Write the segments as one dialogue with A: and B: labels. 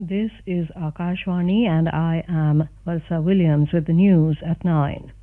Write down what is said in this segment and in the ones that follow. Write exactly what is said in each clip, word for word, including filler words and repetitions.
A: This is Akashvani and I am Valsa Williams with the news at nine.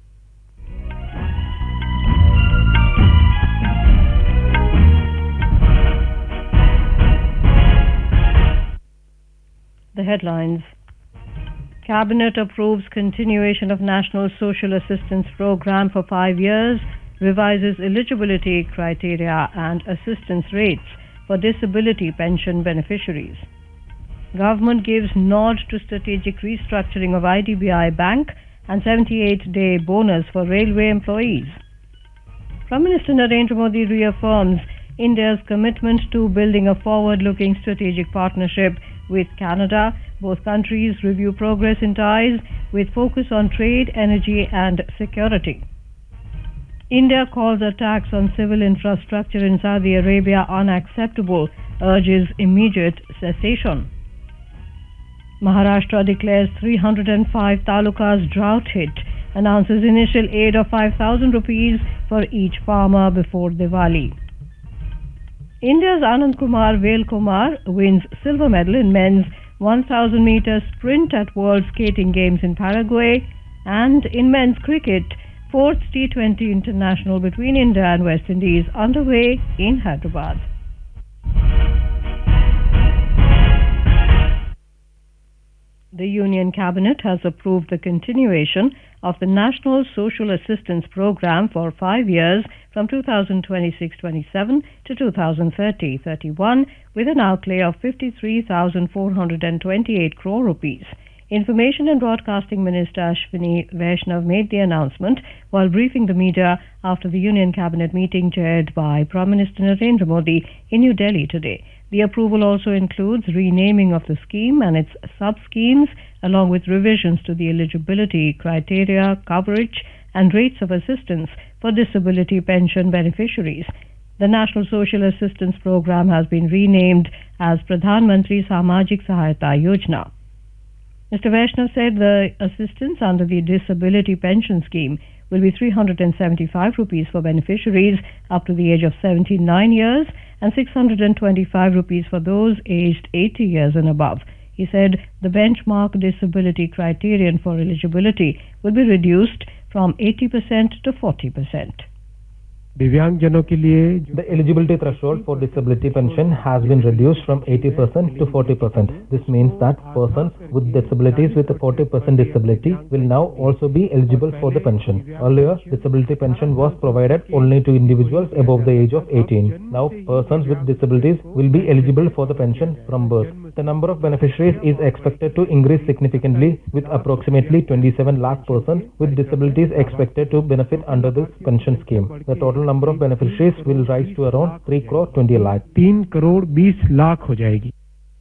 A: The headlines. Cabinet approves continuation of National Social Assistance Program for five years, revises eligibility criteria and assistance rates for disability pension beneficiaries. Government gives nod to strategic restructuring of I D B I Bank and seventy-eight day bonus for railway employees. Prime Minister Narendra Modi reaffirms India's commitment to building a forward-looking strategic partnership with Canada. Both countries review progress in ties with focus on trade, energy and security. India calls attacks on civil infrastructure in Saudi Arabia unacceptable, urges immediate cessation. Maharashtra declares three hundred five talukas drought hit, announces initial aid of five thousand rupees for each farmer before Diwali. India's Anand Kumar Velkumar wins silver medal in men's one thousand meter sprint at World Skating Games in Paraguay, and in men's cricket, fourth T twenty international between India and West Indies underway in Hyderabad. The Union Cabinet has approved the continuation of the National Social Assistance Program for five years from two thousand twenty-six twenty-seven to two thousand thirty thirty-one with an outlay of fifty-three thousand four hundred twenty-eight crore rupees. Information and Broadcasting Minister Ashwini Vaishnav made the announcement while briefing the media after the Union Cabinet meeting chaired by Prime Minister Narendra Modi in New Delhi today. The approval also includes renaming of the scheme and its sub-schemes, along with revisions to the eligibility criteria, coverage and rates of assistance for disability pension beneficiaries. The National Social Assistance Program has been renamed as Pradhan Mantri Samajik Sahayata Yojana. Mister Vaishnav said the assistance under the Disability Pension Scheme will be three hundred seventy-five rupees for beneficiaries up to the age of seventy-nine years and six hundred twenty-five rupees for those aged eighty years and above. He said the benchmark disability criterion for eligibility will be reduced from eighty percent to forty percent.
B: दिव्यांगजनों के लिए the eligibility threshold for disability pension has been reduced from eighty percent to forty percent. This means that persons with disabilities with a forty percent disability will now also be eligible for the pension. Earlier, disability pension was provided only to individuals above the age of eighteen. Now, persons with disabilities will be eligible for the pension from birth. The number of beneficiaries is expected to increase significantly, with approximately twenty-seven lakh persons with disabilities expected to benefit under this pension scheme. The total number of beneficiaries will rise to around three crore twenty lakh.
C: तीन करोड़ बीस लाख हो जाएगी.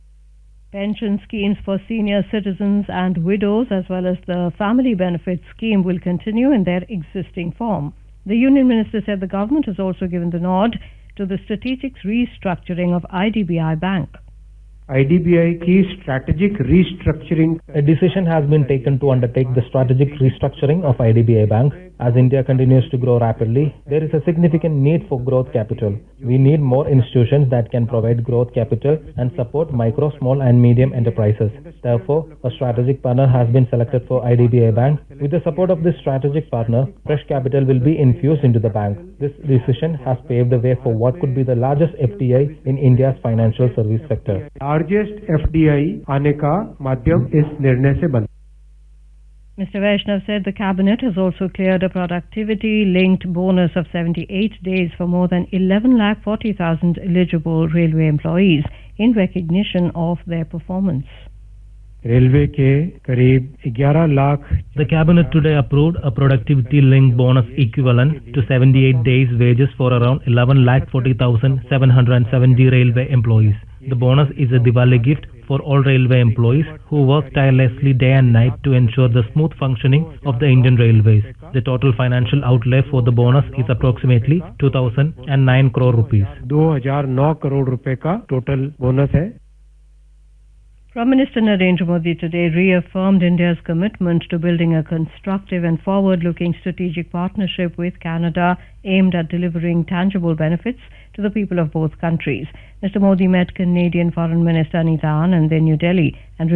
A: Pension schemes for senior citizens and widows as well as the family benefit scheme will continue in their existing form. The Union Minister said the government has also given the nod to the strategic restructuring of I D B I Bank.
C: I D B I की strategic restructuring.
B: A decision has been taken to undertake the strategic restructuring of I D B I Bank. As India continues to grow rapidly, there is a significant need for growth capital. We need more institutions that can provide growth capital and support micro, small and medium enterprises. Therefore, a strategic partner has been selected for I D B I Bank. With the support of this strategic partner, fresh capital will be infused into the bank. This decision has paved the way for what could be the largest F D I in India's financial service sector.
C: Largest F D I आने का माध्यम इस निर्णय से बना.
A: Mister Vaishnav said the cabinet has also cleared a productivity-linked bonus of seventy-eight days for more than eleven lakh forty thousand eligible railway employees in recognition of their performance.
C: Railway के करीब ग्यारह lakh.
D: The cabinet today approved a productivity-linked bonus equivalent to seventy-eight days wages for around eleven lakh forty thousand seven hundred seventy railway employees. The bonus is a Diwali gift for all railway employees who work tirelessly day and night to ensure the smooth functioning of the Indian Railways. The total financial outlay for the bonus is approximately two thousand nine crore rupees.
C: दो हज़ार नौ करोड़ रुपए का total bonus है.
A: Prime Minister Narendra Modi today reaffirmed India's commitment to building a constructive and forward-looking strategic partnership with Canada aimed at delivering tangible benefits to the people of both countries. Mister Modi met Canadian Foreign Minister Anita Anand in New Delhi and